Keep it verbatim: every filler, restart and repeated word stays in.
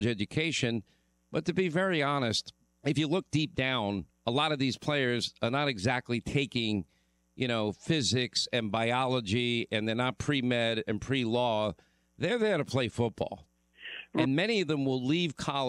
education. But to be very honest, if you look deep down, a lot of these players are not exactly taking, you know, physics and biology, and they're not pre-med and pre-law. They're there to play football. And many of them will leave college